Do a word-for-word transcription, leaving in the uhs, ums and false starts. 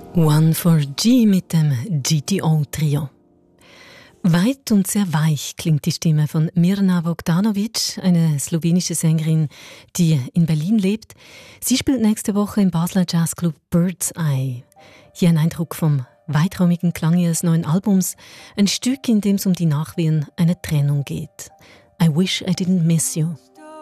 One for G mit dem G T O-Trio. Weit und sehr weich klingt die Stimme von Mirna Bogdanovic, eine slowenische Sängerin, die in Berlin lebt. Sie spielt nächste Woche im Basler Jazzclub Bird's Eye. Hier ein Eindruck vom weitraumigen Klang ihres neuen Albums, ein Stück, in dem es um die Nachwehen einer Trennung geht. I Wish I Didn't Miss You.